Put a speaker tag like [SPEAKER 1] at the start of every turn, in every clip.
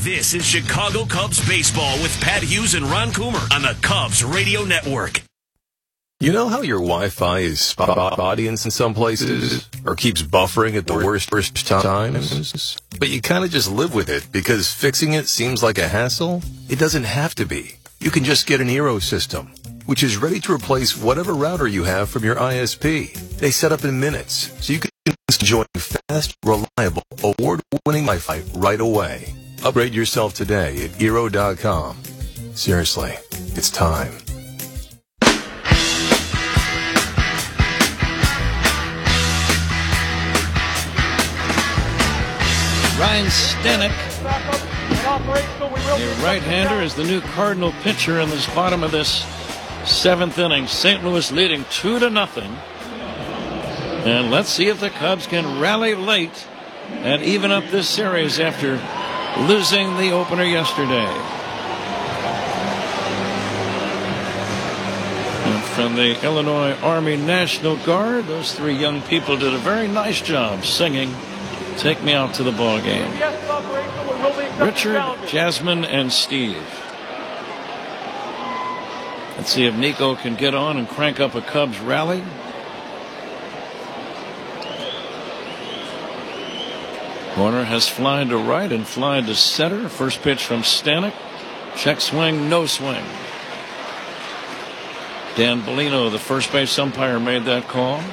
[SPEAKER 1] This is Chicago Cubs baseball with Pat Hughes and Ron Coomer on the Cubs Radio Network.
[SPEAKER 2] You know how your Wi-Fi is spotty in some places, or keeps buffering at the worst times? But you kind of just live with it because fixing it seems like a hassle? It doesn't have to be. You can just get an Eero system, which is ready to replace whatever router you have from your ISP. They set up in minutes, so you can enjoy fast, reliable, award-winning Wi-Fi right away. Upgrade yourself today at Eero.com. Seriously, it's time.
[SPEAKER 3] Ryan Stanek, the right-hander, is the new Cardinal pitcher in this bottom of this seventh inning. St. Louis leading 2-0. And let's see if the Cubs can rally late and even up this series after losing the opener yesterday. And from the Illinois Army National Guard, those three young people did a very nice job singing "Take Me Out to the Ball Game." Richard, Jasmine, and Steve. Let's see if Nico can get on and crank up a Cubs rally. Corner has fly to right and fly to center. First pitch from Stanek. Check swing, no swing. Dan Bellino, the first base umpire, made that call.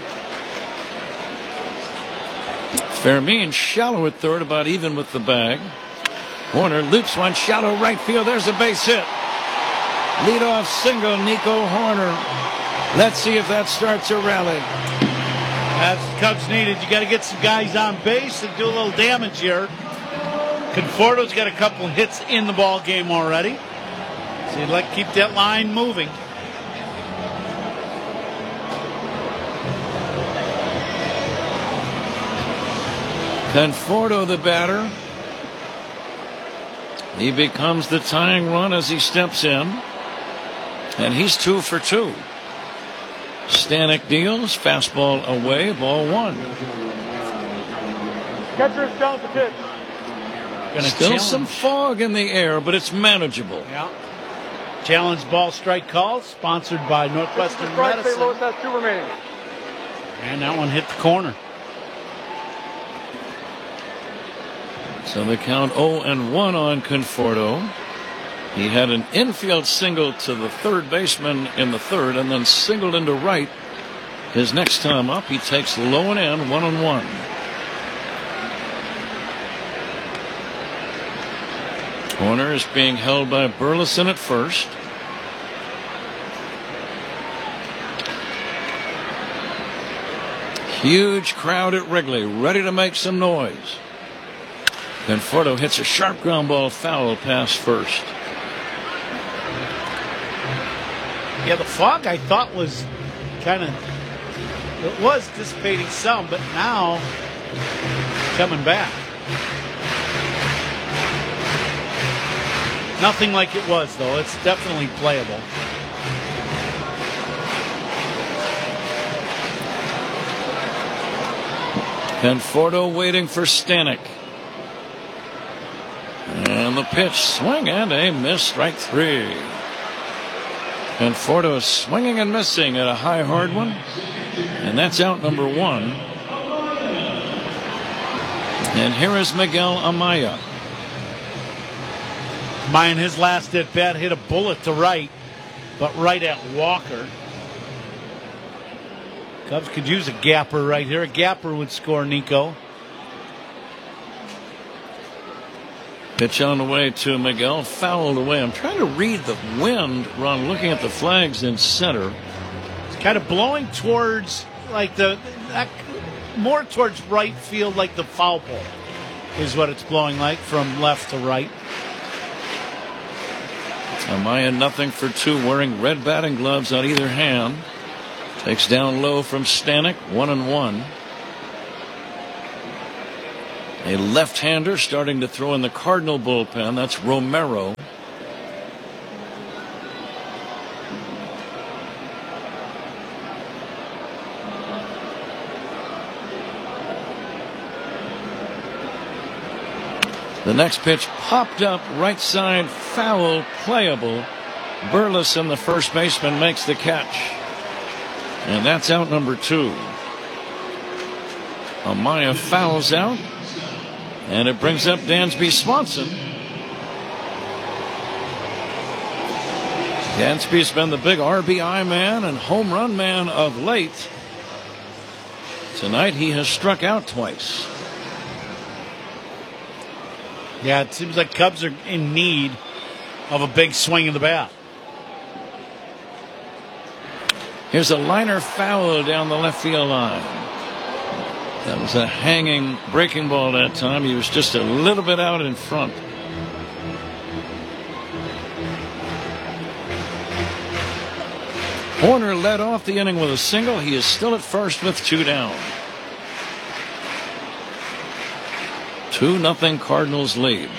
[SPEAKER 3] Fermin shallow at third, about even with the bag. Warner loops one shallow right field. There's a base hit. Leadoff single, Nico Hoerner. Let's see if that starts a rally.
[SPEAKER 4] That's what the Cubs needed. You got to get some guys on base and do a little damage here. Conforto's got a couple hits in the ball game already, so you'd like to keep that line moving.
[SPEAKER 3] Conforto, the batter. He becomes the tying run as he steps in. And he's 2 for 2. Stanek deals. Fastball away. Ball 1.
[SPEAKER 5] Catcher is down the pitch.
[SPEAKER 3] Still some fog in the air, but it's manageable.
[SPEAKER 4] Yeah. Challenge ball strike call, sponsored by Northwestern Medicine.
[SPEAKER 5] St. Louis has 2 remaining.
[SPEAKER 4] And that one hit the corner.
[SPEAKER 3] So the count 0-1 on Conforto. He had an infield single to the third baseman in the third and then singled into right. His next time up, he takes low and in, 1-1. Corner is being held by Burleson at first. Huge crowd at Wrigley, ready to make some noise. Conforto hits a sharp ground ball foul past first.
[SPEAKER 4] Yeah, the fog I thought was it was dissipating some, but now coming back. Nothing like it was, though. It's definitely playable.
[SPEAKER 3] Conforto waiting for Stanek. And the pitch, swing and a miss, strike 3. Conforto swinging and missing at a high, hard one. And that's out number 1. And here is Miguel Amaya.
[SPEAKER 4] Amaya in his last at bat hit a bullet to right, but right at Walker. Cubs could use a gapper right here. A gapper would score, Nico.
[SPEAKER 3] Pitch on the way to Miguel, fouled away. I'm trying to read the wind, Ron, looking at the flags in center.
[SPEAKER 4] It's kind of blowing towards, more towards right field, like the foul pole is what it's blowing like from left to right.
[SPEAKER 3] Amaya 0 for 2, wearing red batting gloves on either hand. Takes down low from Stanek, 1-1. A left-hander starting to throw in the Cardinal bullpen. That's Romero. The next pitch popped up, right side, foul, playable. Burleson, the first baseman, makes the catch. And that's out number 2. Amaya fouls out. And it brings up Dansby Swanson. Dansby's been the big RBI man and home run man of late. Tonight he has struck out twice.
[SPEAKER 4] Yeah, it seems like Cubs are in need of a big swing of the bat.
[SPEAKER 3] Here's a liner foul down the left field line. That was a hanging breaking ball that time. He was just a little bit out in front. Horner led off the inning with a single. He is still at first with 2 down. 2-0 Cardinals lead.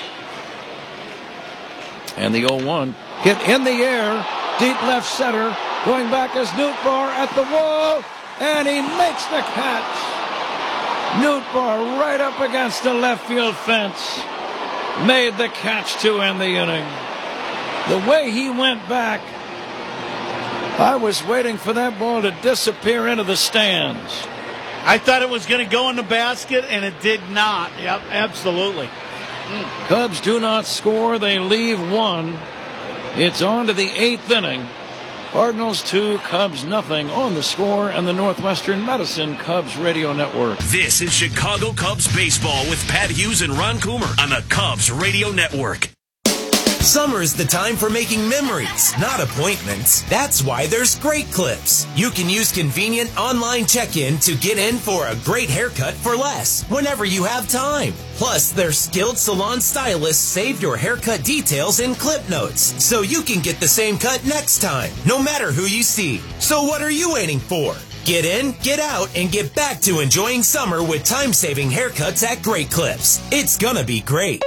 [SPEAKER 3] And the 0-1 hit in the air, deep left center. Going back is Nootbaar at the wall, and he makes the catch. Nootbaar right up against the left field fence. Made the catch to end the inning. The way he went back, I was waiting for that ball to disappear into the stands.
[SPEAKER 4] I thought it was going to go in the basket, and it did not. Yep, absolutely.
[SPEAKER 3] Cubs do not score. They leave 1. It's on to the 8th inning. Cardinals 2, Cubs nothing on the score and the Northwestern Medicine Cubs Radio Network.
[SPEAKER 1] This is Chicago Cubs baseball with Pat Hughes and Ron Coomer on the Cubs Radio Network.
[SPEAKER 6] Summer's the time for making memories, not appointments. That's why there's Great Clips. You can use convenient online check-in to get in for a great haircut for less whenever you have time. Plus, their skilled salon stylists save your haircut details in clip notes, so you can get the same cut next time, no matter who you see. So what are you waiting for? Get in, get out, and get back to enjoying summer with time-saving haircuts at Great Clips. It's gonna be great.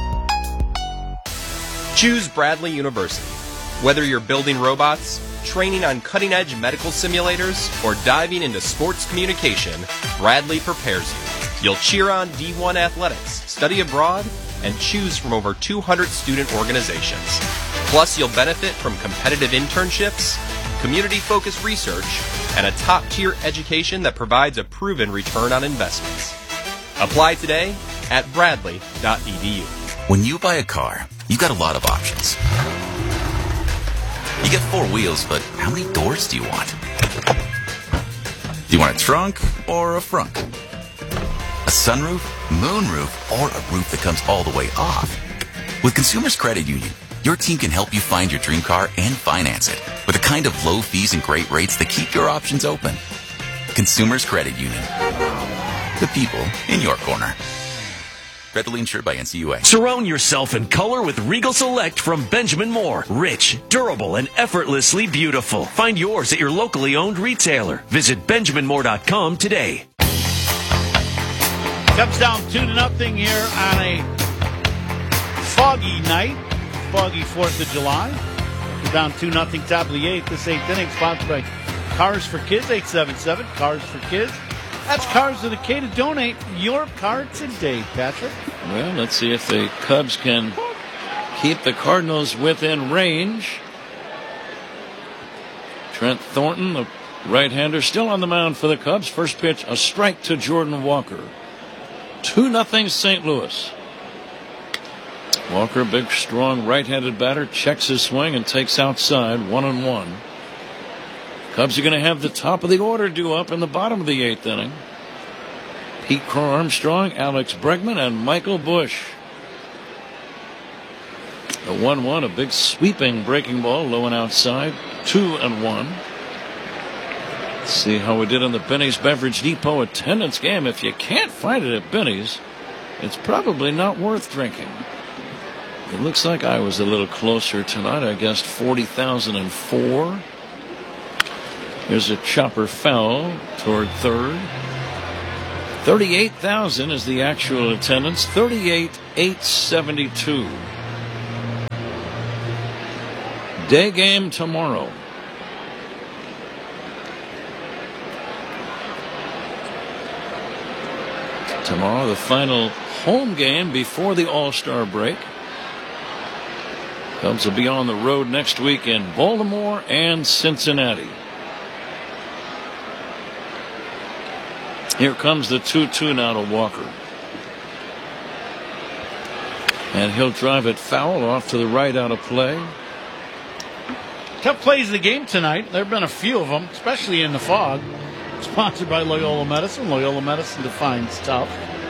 [SPEAKER 7] Choose Bradley University. Whether you're building robots, training on cutting-edge medical simulators, or diving into sports communication, Bradley prepares you. You'll cheer on D1 athletics, study abroad, and choose from over 200 student organizations. Plus, you'll benefit from competitive internships, community-focused research, and a top-tier education that provides a proven return on investments. Apply today at bradley.edu.
[SPEAKER 8] When you buy a car, you've got a lot of options. You get 4 wheels, but how many doors do you want? Do you want a trunk or a frunk? A sunroof, moonroof, or a roof that comes all the way off? With Consumers Credit Union, your team can help you find your dream car and finance it with the kind of low fees and great rates that keep your options open. Consumers Credit Union. The people in your corner. Federally insured by NCUA.
[SPEAKER 1] Surround yourself in color with Regal Select from Benjamin Moore. Rich, durable, and effortlessly beautiful. Find yours at your locally owned retailer. Visit BenjaminMoore.com today.
[SPEAKER 4] Cubs down 2-0 here on a foggy night. Foggy 4th of July. We're down 2-0 top of the 8th. This 8th inning sponsored by Cars for Kids, 877 Cars for Kids. That's Cars with a K to donate your car today, Patrick.
[SPEAKER 3] Well, let's see if the Cubs can keep the Cardinals within range. Trent Thornton, the right-hander, still on the mound for the Cubs. First pitch, a strike to Jordan Walker. 2-0 St. Louis. Walker, big, strong right-handed batter, checks his swing and takes outside, 1-1. Cubs are going to have the top of the order due up in the bottom of the 8th inning. Pete Crow Armstrong, Alex Bregman, and Michael Busch. The 1-1, a big sweeping breaking ball, low and outside, 2-1. Let's see how we did in the Benny's Beverage Depot attendance game. If you can't find it at Benny's, it's probably not worth drinking. It looks like I was a little closer tonight. I guessed 40,004. Here's a chopper foul toward third. 38,000 is the actual attendance. 38,872. Day game tomorrow. Tomorrow, the final home game before the All-Star break. Cubs will be on the road next week in Baltimore and Cincinnati. Here comes the 2-2 now to Walker. And he'll drive it foul off to the right out of play.
[SPEAKER 4] Tough plays of the game tonight. There have been a few of them, especially in the fog. Sponsored by Loyola Medicine. Loyola Medicine defines tough.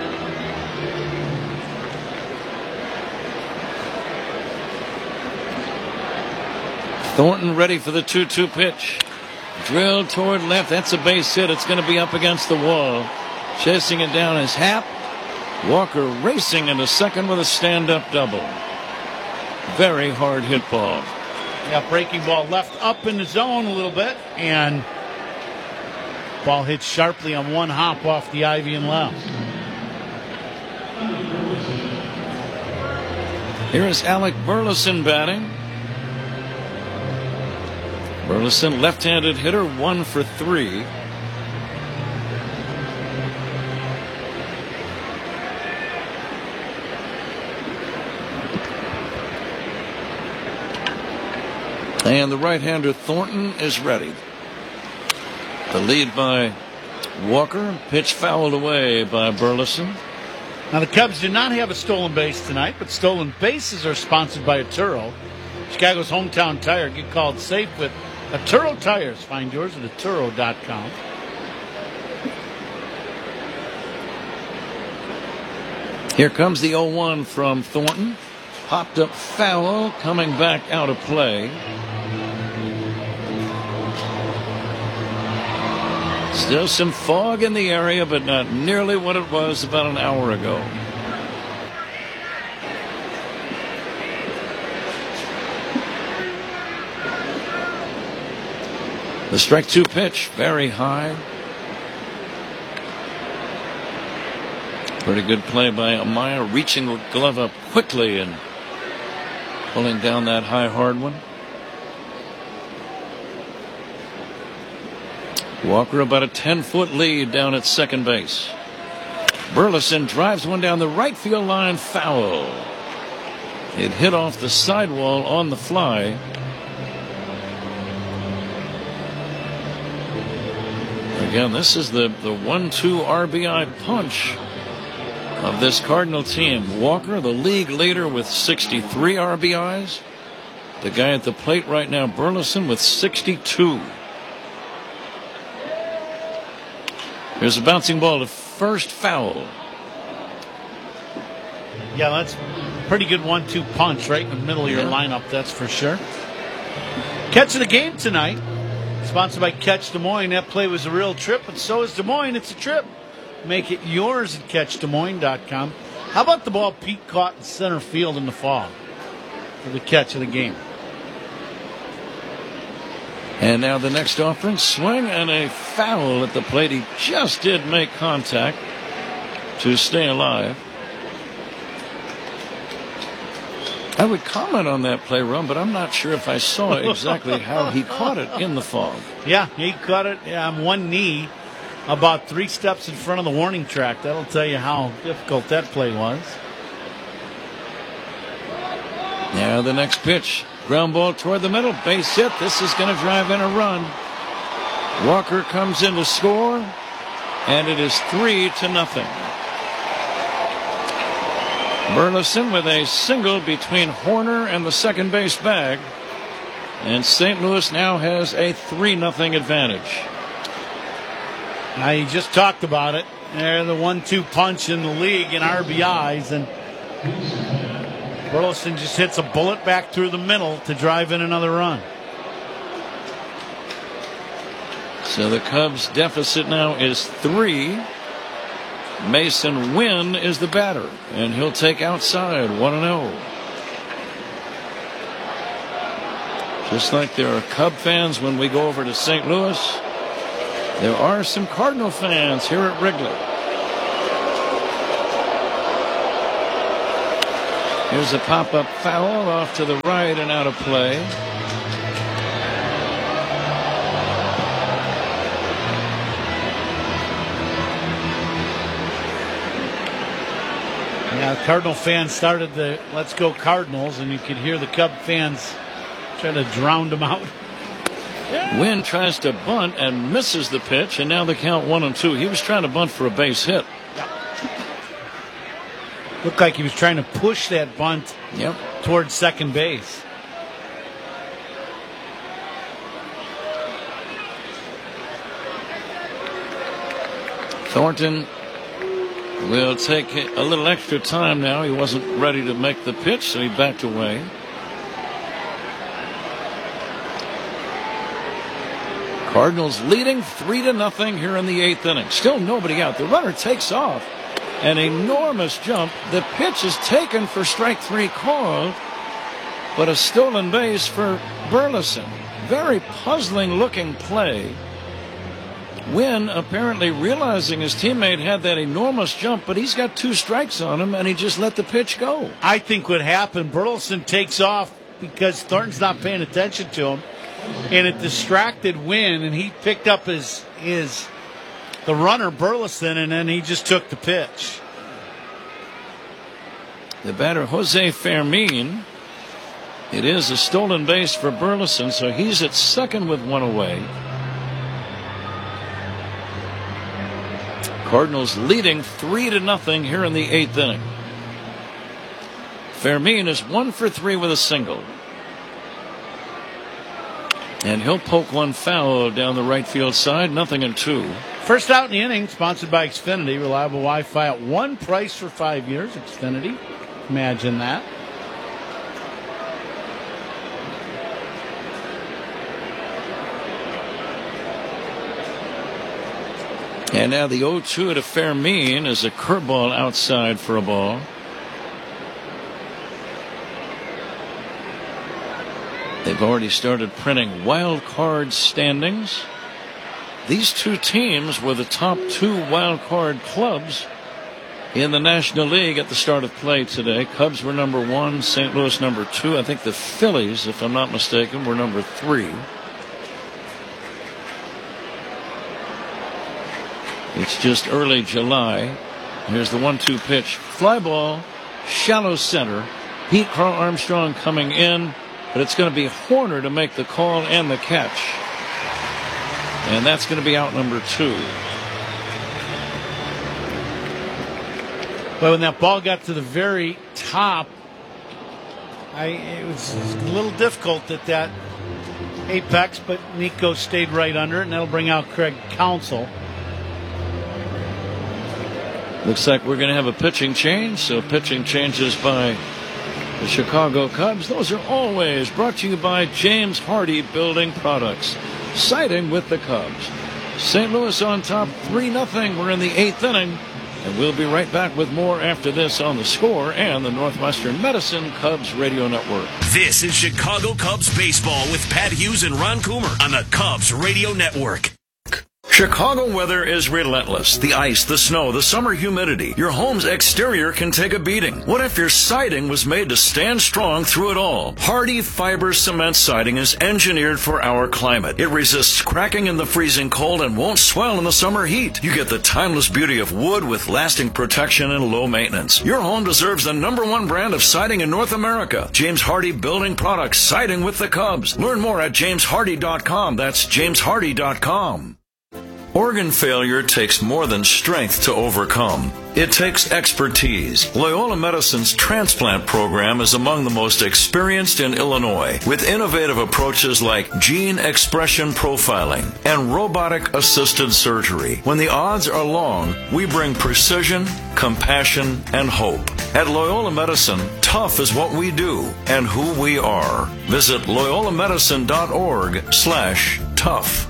[SPEAKER 3] Thornton ready for the 2-2 pitch. Drilled toward left. That's a base hit. It's going to be up against the wall. Chasing it down is Happ. Walker racing into second with a stand-up double. Very hard hit ball.
[SPEAKER 4] Yeah, breaking ball left up in the zone a little bit, and ball hit sharply on one hop off the ivy and left.
[SPEAKER 3] Here is Alec Burleson batting. Burleson, left-handed hitter, 1 for 3. And the right-hander Thornton is ready. The lead by Walker. Pitch fouled away by Burleson.
[SPEAKER 4] Now the Cubs do not have a stolen base tonight, but stolen bases are sponsored by Atturo. Chicago's hometown tire. Get called safe with Atturo tires. Find yours at Atturo.com.
[SPEAKER 3] Here comes the 0-1 from Thornton. Popped up foul, coming back out of play. Still some fog in the area, but not nearly what it was about an hour ago. The strike 2 pitch, very high. Pretty good play by Amaya, reaching the glove up quickly and pulling down that high hard one. Walker about a 10-foot lead down at second base. Burleson drives one down the right field line, foul. It hit off the sidewall on the fly. Again, this is the 1-2 RBI punch of this Cardinal team. Walker, the league leader with 63 RBIs. The guy at the plate right now, Burleson, with 62. Here's a bouncing ball to first, foul.
[SPEAKER 4] Yeah, that's a pretty good 1-2 punch right in the middle of your lineup, that's for sure. Catch of the game tonight, sponsored by Catch Des Moines. That play was a real trip, and so is Des Moines. It's a trip. Make it yours at CatchDesMoines.com. How about the ball Pete caught in center field in the fog for the catch of the game?
[SPEAKER 3] And now the next offering, swing and a foul at the plate. He just did make contact to stay alive. I would comment on that play, Ron, but I'm not sure if I saw exactly how he caught it in the fog.
[SPEAKER 4] Yeah, he caught it on one knee about 3 steps in front of the warning track. That'll tell you how difficult that play was.
[SPEAKER 3] Now the next pitch. Ground ball toward the middle. Base hit. This is going to drive in a run. Walker comes in to score, and it is 3-0. Burleson with a single between Horner and the second base bag. And St. Louis now has a 3-0 advantage.
[SPEAKER 4] He just talked about it. They're the 1-2 punch in the league in RBIs, and Burleson just hits a bullet back through the middle to drive in another run.
[SPEAKER 3] So the Cubs' deficit now is 3. Mason Wynn is the batter, and he'll take outside 1-0. Just like there are Cub fans when we go over to St. Louis, there are some Cardinal fans here at Wrigley. Here's a pop-up foul off to the right and out of play.
[SPEAKER 4] Yeah, Cardinal fans started the "Let's Go Cardinals," and you could hear the Cub fans trying to drown them out.
[SPEAKER 3] Wynn tries to bunt and misses the pitch, and now the count 1-2. He was trying to bunt for a base hit.
[SPEAKER 4] Looked like he was trying to push that bunt towards second base.
[SPEAKER 3] Thornton will take a little extra time now. He wasn't ready to make the pitch, so he backed away. Cardinals leading 3-0 here in the 8th inning. Still nobody out. The runner takes off. An enormous jump. The pitch is taken for strike 3 called, but a stolen base for Burleson. Very puzzling looking play. Wynn apparently realizing his teammate had that enormous jump, but he's got 2 strikes on him, and he just let the pitch go.
[SPEAKER 4] I think what happened, Burleson takes off because Thornton's not paying attention to him, and it distracted Wynn, and he picked up the runner, Burleson, and then he just took the pitch.
[SPEAKER 3] The batter, Jose Fermin. It is a stolen base for Burleson, so he's at second with 1 away. Cardinals leading 3-0 here in the 8th inning. Fermin is 1 for 3 with a single. And he'll poke one foul down the right field side. 0-2.
[SPEAKER 4] First out in the inning, sponsored by Xfinity. Reliable Wi-Fi at one price for 5 years. Xfinity. Imagine that.
[SPEAKER 3] And now the 0-2 to Fermin is a curveball outside for a ball. They've already started printing wild card standings. These 2 teams were the top 2 wild card clubs in the National League at the start of play today. Cubs were number 1, St. Louis number 2. I think the Phillies, if I'm not mistaken, were number 3. It's just early July. Here's the 1-2 pitch. Fly ball, shallow center. Pete Crow Armstrong coming in, but it's going to be Horner to make the call and the catch. And that's going to be out number 2.
[SPEAKER 4] But when that ball got to the very top, it was a little difficult at that apex, but Nico stayed right under it, and that'll bring out Craig Counsell.
[SPEAKER 3] Looks like we're going to have a pitching change, so pitching changes by the Chicago Cubs. Those are always brought to you by James Hardy Building Products, siding with the Cubs. St. Louis on top 3-0. We're in the 8th inning, and we'll be right back with more after this on The Score and the Northwestern Medicine Cubs Radio Network.
[SPEAKER 1] This is Chicago Cubs baseball with Pat Hughes and Ron Coomer on the Cubs Radio Network.
[SPEAKER 9] Chicago weather is relentless. The ice, the snow, the summer humidity. Your home's exterior can take a beating. What if your siding was made to stand strong through it all? Hardy Fiber Cement Siding is engineered for our climate. It resists cracking in the freezing cold and won't swell in the summer heat. You get the timeless beauty of wood with lasting protection and low maintenance. Your home deserves the #1 brand of siding in North America. James Hardy Building Products, siding with the Cubs. Learn more at jameshardy.com. That's jameshardy.com. Organ failure takes more than strength to overcome. It takes expertise. Loyola Medicine's transplant program is among the most experienced in Illinois, with innovative approaches like gene expression profiling and robotic-assisted surgery. When the odds are long, we bring precision, compassion, and hope. At Loyola Medicine, tough is what we do and who we are. Visit loyolamedicine.org/tough.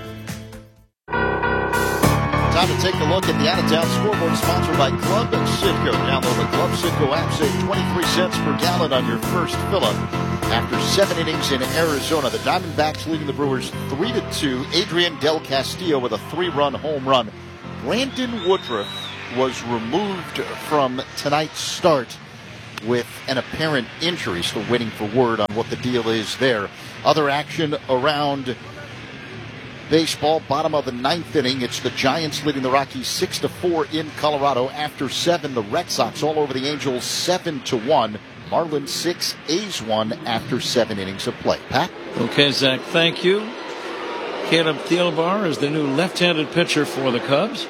[SPEAKER 10] Time to take a look at the out-of-town scoreboard, sponsored by Club Citgo. Download the Club Citgo app, save 23 cents per gallon on your first fill-up. After 7 innings in Arizona, the Diamondbacks leading the Brewers 3-2. Adrian Del Castillo with a 3-run home run. Brandon Woodruff was removed from tonight's start with an apparent injury. Still waiting for word on what the deal is there. Other action around Baseball, bottom of the 9th inning. It's the Giants leading the Rockies 6-4 in Colorado. After 7, the Red Sox all over the Angels 7-1. Marlins 6, A's 1 after 7 innings of play. Pat?
[SPEAKER 3] Okay, Zach, thank you. Caleb Thielbar is the new left-handed pitcher for the Cubs.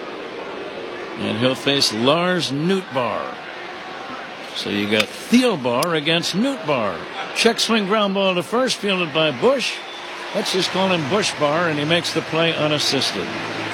[SPEAKER 3] And he'll face Lars Nootbaar. So you got Thielbar against Nootbaar. Check swing ground ball to first, fielded by Bush. Let's just call him Bush Bar, and he makes the play unassisted.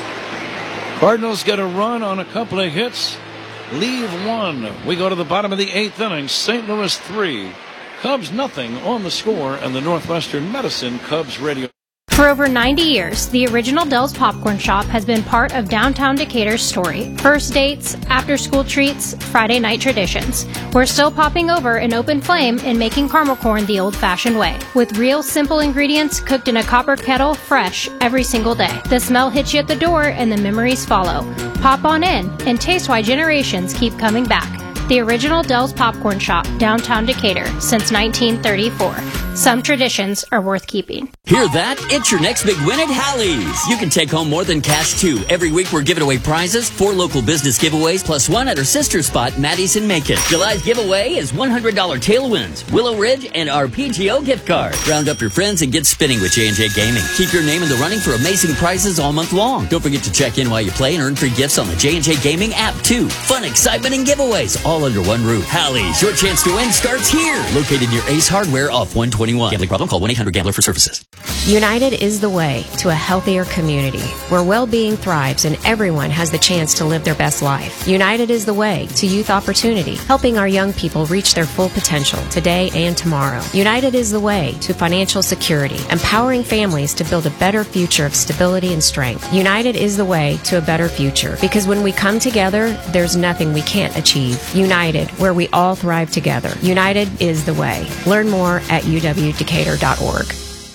[SPEAKER 3] Cardinals get a run on a couple of hits. Leave 1. We go to the bottom of the 8th inning. St. Louis 3. Cubs nothing on the score, and the Northwestern Medicine Cubs radio.
[SPEAKER 11] For over 90 years, the original Dell's Popcorn Shop has been part of downtown Decatur's story. First dates, after-school treats, Friday night traditions. We're still popping over an open flame and making caramel corn the old-fashioned way. With real simple ingredients cooked in a copper kettle, fresh every single day. The smell hits you at the door and the memories follow. Pop on in and taste why generations keep coming back. The original Dell's Popcorn Shop, downtown Decatur, since 1934. Some traditions are worth keeping.
[SPEAKER 12] Hear that? It's your next big win at Hallie's. You can take home more than cash, too. Every week we're giving away prizes, 4 local business giveaways, plus 1 at our sister spot, Maddie's in Macon. July's giveaway is $100 Tailwinds, Willow Ridge, and our PGO gift card. Round up your friends and get spinning with J&J Gaming. Keep your name in the running for amazing prizes all month long. Don't forget to check in while you play and earn free gifts on the J&J Gaming app, too. Fun, excitement, and giveaways all under one roof. Hallie's, your chance to win starts here. Located near Ace Hardware off 121. Gambling problem? Call 1-800-GAMBLER for services.
[SPEAKER 13] United is the way to a healthier community where well-being thrives and everyone has the chance to live their best life. United is the way to youth opportunity, helping our young people reach their full potential today and tomorrow. United is the way to financial security, empowering families to build a better future of stability and strength. United is the way to a better future because when we come together, there's nothing we can't achieve. United, where we all thrive together. United is the way. Learn more at uwdecatur.org.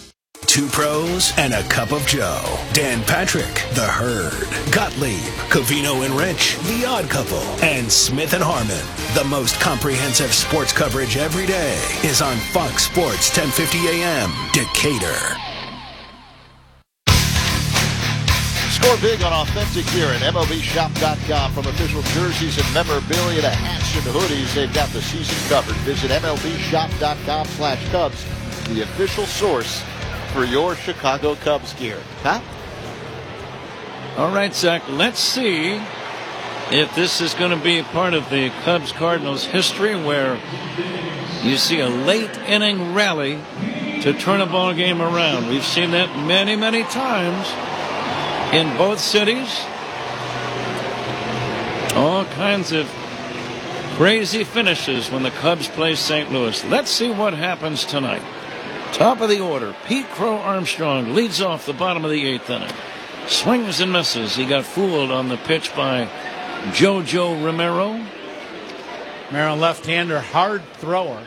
[SPEAKER 14] 2 pros and a cup of Joe. Dan Patrick, The Herd, Gottlieb, Covino and Rich, The Odd Couple, and Smith and Harmon. The most comprehensive sports coverage every day is on Fox Sports 1050 AM, Decatur.
[SPEAKER 10] Score big on authentic gear at MLBshop.com. From official jerseys and memorabilia to hats and hoodies, they've got the season covered. Visit MLBshop.com/Cubs, the official source for your Chicago Cubs gear. Pat?
[SPEAKER 3] All right, Zach, let's see if this is going to be part of the Cubs-Cardinals history where you see a late inning rally to turn a ball game around. We've seen that many, many times in both cities. All kinds of crazy finishes when the Cubs play St. Louis. Let's see what happens tonight. Top of the order, Pete Crow Armstrong leads off the bottom of the 8th inning. Swings and misses. He got fooled on the pitch by Jojo Romero.
[SPEAKER 4] Romero, left-hander, hard thrower.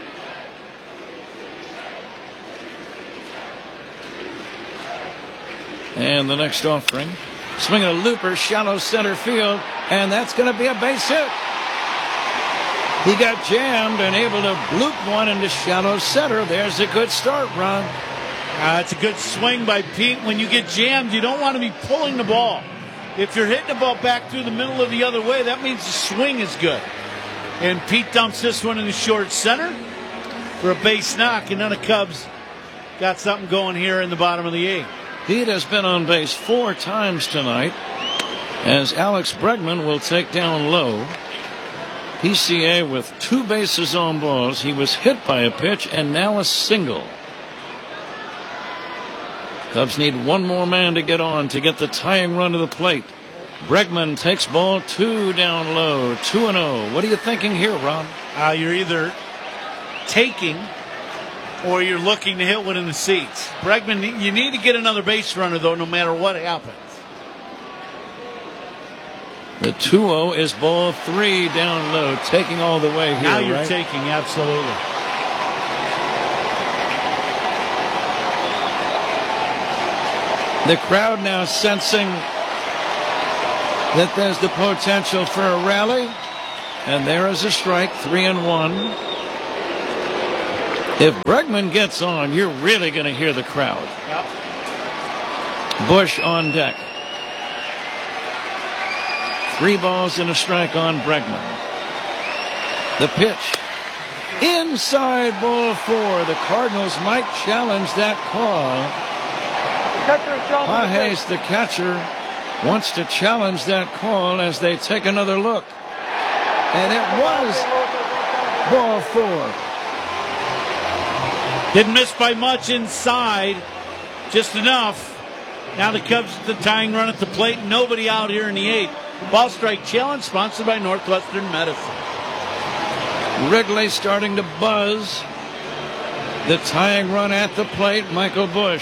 [SPEAKER 3] And the next offering, swinging a looper, shallow center field, and that's going to be a base hit. He got jammed and able to bloop one into shallow center. There's a good start, Ron.
[SPEAKER 4] It's a good swing by Pete. When you get jammed, you don't want to be pulling the ball. If you're hitting the ball back through the middle of the other way, that means the swing is good. And Pete dumps this one in the short center for a base knock, and then the Cubs got something going here in the bottom of the 8th.
[SPEAKER 3] Pete has been on base 4 times tonight as Alex Bregman will take down low. PCA with 2 bases on balls. He was hit by a pitch and now a single. Cubs need one more man to get on to get the tying run to the plate. Bregman takes ball 2 down low, 2-0. What are you thinking here, Ron?
[SPEAKER 4] You're either taking or you're looking to hit one in the seats. Bregman, you need to get another base runner, though, no matter what happens.
[SPEAKER 3] The 2-0 is ball 3 down low, taking all the way here.
[SPEAKER 4] Now you're
[SPEAKER 3] right?
[SPEAKER 4] taking, absolutely.
[SPEAKER 3] The crowd now sensing that there's the potential for a rally. And there is a strike, 3-1. If Bregman gets on, you're really going to hear the crowd.
[SPEAKER 4] Yep.
[SPEAKER 3] Bush on deck. 3 balls and a strike on Bregman. The pitch. Inside ball 4. The Cardinals might challenge that call. Pages, the catcher, wants to challenge that call as they take another look. And it was ball 4.
[SPEAKER 4] Didn't miss by much inside. Just enough. Now the Cubs with the tying run at the plate. Nobody out here in the 8th. Ball strike challenge sponsored by Northwestern Medicine.
[SPEAKER 3] Wrigley starting to buzz. The tying run at the plate, Michael Bush.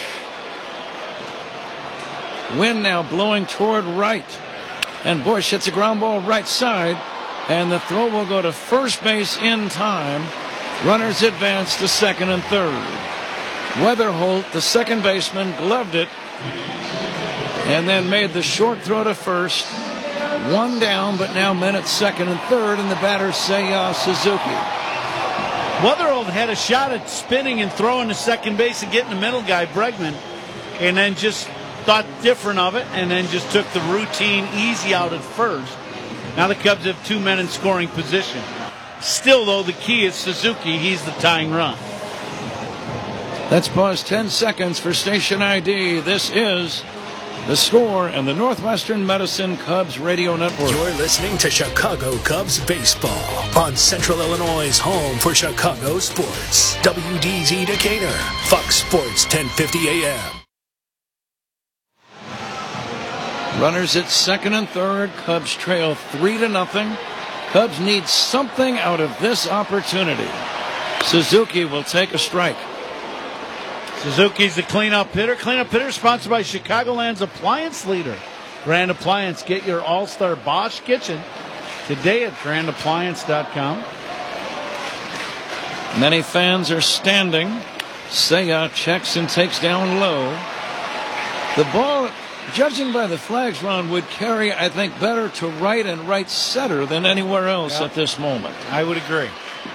[SPEAKER 3] Wind now blowing toward right. And Bush hits a ground ball right side. And the throw will go to first base in time. Runners advance to second and third. Weatherholt, the second baseman, gloved it. And then made the short throw to first. 1 down, but now men at second and third. And the batter, Seiya Suzuki.
[SPEAKER 4] Weatherholt had a shot at spinning and throwing to second base and getting the middle guy, Bregman. And then just thought different of it, and then just took the routine easy out at first. Now the Cubs have 2 men in scoring position. Still, though, the key is Suzuki. He's the tying run.
[SPEAKER 3] Let's pause 10 seconds for station ID. This is The Score and the Northwestern Medicine Cubs Radio Network.
[SPEAKER 14] You're listening to Chicago Cubs baseball on Central Illinois' home for Chicago sports. WDZ Decatur, Fox Sports 1050 AM.
[SPEAKER 3] Runners at second and third. Cubs trail 3-0. Cubs need something out of this opportunity. Suzuki will take a strike.
[SPEAKER 4] Suzuki's the cleanup hitter. Cleanup hitter sponsored by Chicagoland's appliance leader, Grand Appliance. Get your all-star Bosch kitchen today at grandappliance.com.
[SPEAKER 3] Many fans are standing. Seiya checks and takes down low. The ball, judging by the flags, Ron, would carry, I think, better to right and right center than anywhere else at this moment.
[SPEAKER 4] I would agree.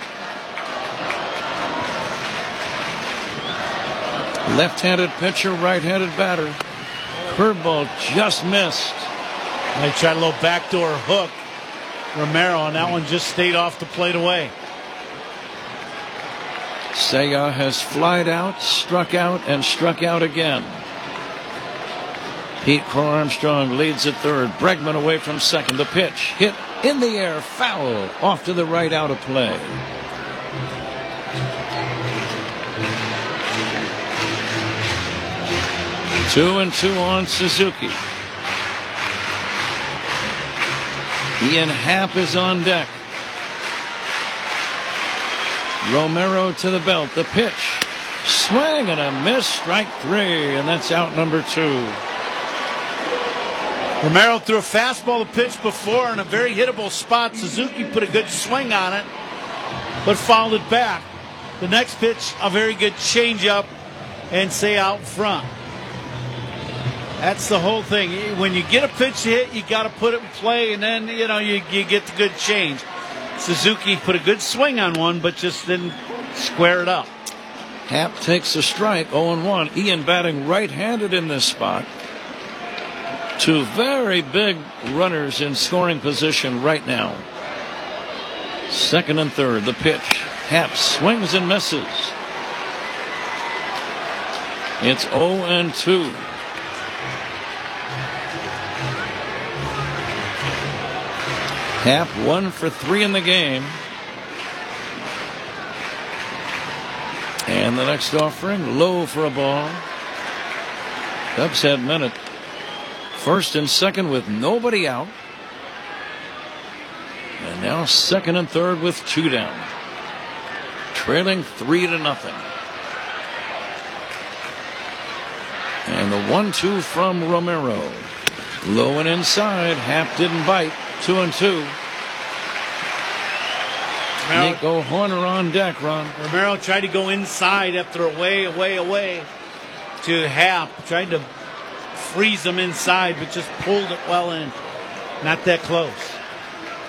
[SPEAKER 3] Left-handed pitcher, right-handed batter. Curveball just missed.
[SPEAKER 4] They tried a little backdoor hook, Romero, and that one just stayed off the plate away.
[SPEAKER 3] Seiya has flied out, struck out, and struck out again. Pete Crow Armstrong leads at third. Bregman away from second. The pitch hit in the air, foul, off to the right, out of play. Two and two on Suzuki. Ian Happ is on deck. Romero to the belt. The pitch. Swing and a miss. Strike 3. And that's out number 2.
[SPEAKER 4] Romero threw a fastball to pitch before in a very hittable spot. Suzuki put a good swing on it, but fouled it back. The next pitch, a very good changeup, and say out front. That's the whole thing. When you get a pitch hit, you got to put it in play, and then you get the good change. Suzuki put a good swing on one, but just didn't square it up.
[SPEAKER 3] Happ takes a strike, 0-1. Ian batting right-handed in this spot. 2 very big runners in scoring position right now. Second and third, the pitch. Happ swings and misses. It's 0-2. Happ 1 for 3 in the game. And the next offering, low for a ball. Cubs had men at first and second with nobody out. And now second and third with 2 down. Trailing 3-0. And the 1-2 from Romero. Low and inside. Happ didn't bite. 2-2. Nico Horner on deck, Ron.
[SPEAKER 4] Romero tried to go inside after away to Happ. Tried to freeze him inside, but just pulled it well in. Not that close.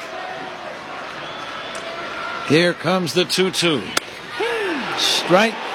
[SPEAKER 3] Here comes the 2-2. Strike